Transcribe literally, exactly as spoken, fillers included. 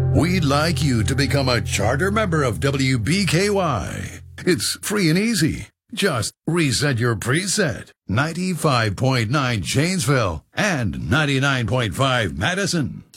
We'd like you to become a charter member of W B K Y. It's free and easy. Just reset your preset. ninety-five point nine Janesville and ninety-nine point five Madison.